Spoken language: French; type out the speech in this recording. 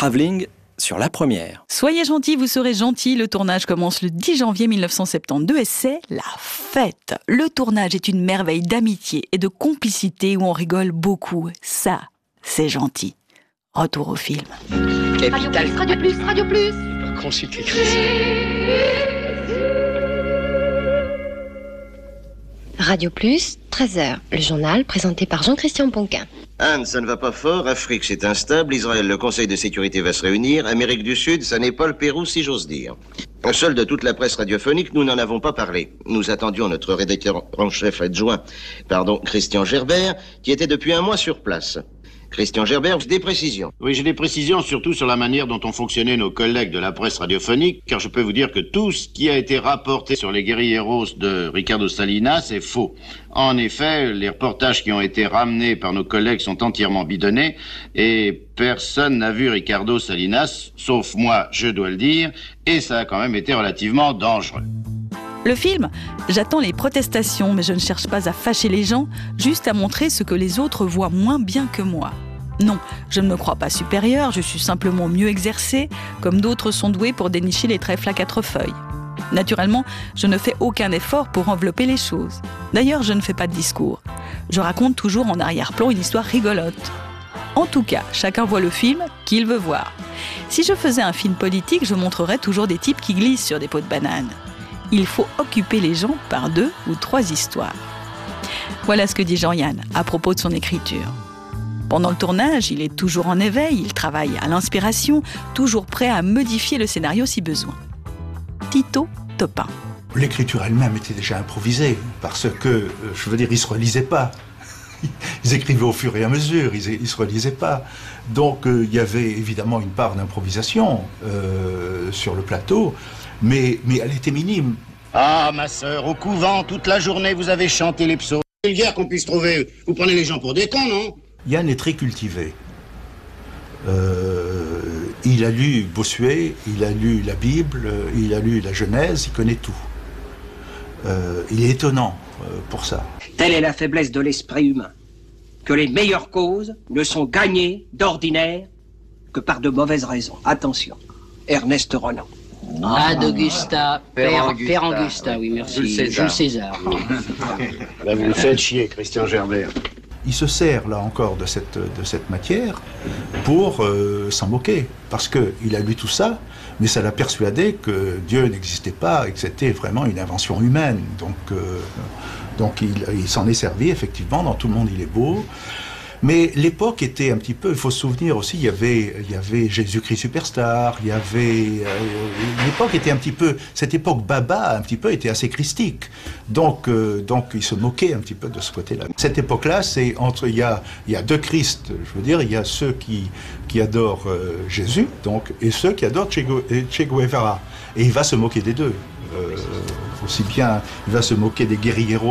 Travelling sur la première. Soyez gentils, vous serez gentils. Le tournage commence le 10 janvier 1972 et c'est la fête. Le tournage est une merveille d'amitié et de complicité où on rigole beaucoup. Ça, c'est gentil. Retour au film. Capital. Radio Plus, Radio Plus. Consulte l'écrit. Radio Plus, 13h, le journal présenté par Jean-Christian Ponquin. Anne, ça ne va pas fort, Afrique c'est instable, Israël, le Conseil de sécurité va se réunir, Amérique du Sud, ça n'est pas le Pérou si j'ose dire. Seul de toute la presse radiophonique, nous n'en avons pas parlé. Nous attendions notre rédacteur en chef adjoint, Christian Gerbert, qui était depuis un mois sur place. Christian Gerbert, des précisions. Oui, j'ai des précisions surtout sur la manière dont ont fonctionné nos collègues de la presse radiophonique, car je peux vous dire que tout ce qui a été rapporté sur les guerrilleros de Ricardo Salinas est faux. En effet, les reportages qui ont été ramenés par nos collègues sont entièrement bidonnés et personne n'a vu Ricardo Salinas, sauf moi, je dois le dire, et ça a quand même été relativement dangereux. Le film, j'attends les protestations, mais je ne cherche pas à fâcher les gens, juste à montrer ce que les autres voient moins bien que moi. Non, je ne me crois pas supérieure, je suis simplement mieux exercée, comme d'autres sont doués pour dénicher les trèfles à 4 feuilles. Naturellement, je ne fais aucun effort pour envelopper les choses. D'ailleurs, je ne fais pas de discours. Je raconte toujours en arrière-plan une histoire rigolote. En tout cas, chacun voit le film qu'il veut voir. Si je faisais un film politique, je montrerais toujours des types qui glissent sur des pots de banane. Il faut occuper les gens par 2 ou 3 histoires. Voilà ce que dit Jean-Yann à propos de son écriture. Pendant le tournage, il est toujours en éveil, il travaille à l'inspiration, toujours prêt à modifier le scénario si besoin. Tito Topin. L'écriture elle-même était déjà improvisée, parce que, je veux dire, ils ne se relisaient pas. Ils écrivaient au fur et à mesure, ils ne se relisaient pas. Donc il y avait évidemment une part d'improvisation sur le plateau, mais elle était minime. Ah, ma sœur, au couvent, toute la journée, vous avez chanté les psaumes. C'est vulgaire qu'on puisse trouver. Vous prenez les gens pour des cons, non? Yann est très cultivé. Il a lu Bossuet, il a lu la Bible, il a lu la Genèse, il connaît tout. Il est étonnant pour ça. Telle est la faiblesse de l'esprit humain, que les meilleures causes ne sont gagnées d'ordinaire que par de mauvaises raisons. Attention, Ernest Renan. Ah, d'Augusta, Père Augusta, oui, merci. Jules César. Là, vous me faites chier, Christian Gerbert. Il se sert, là encore, de cette matière pour s'en moquer. Parce qu'il a lu tout ça, mais ça l'a persuadé que Dieu n'existait pas et que c'était vraiment une invention humaine. Donc il s'en est servi, effectivement, dans Tout le monde il est beau. Mais l'époque était un petit peu, il faut se souvenir aussi, il y avait Jésus-Christ Superstar, il y avait... l'époque était un petit peu, cette époque baba, un petit peu, était assez christique. Donc il se moquait un petit peu de ce côté-là. Cette époque-là, c'est entre, il y a 2 Christ, je veux dire, il y a ceux qui adorent Jésus, donc, et ceux qui adorent Che Guevara. Et il va se moquer des deux. Aussi bien, il va se moquer des guerrilleros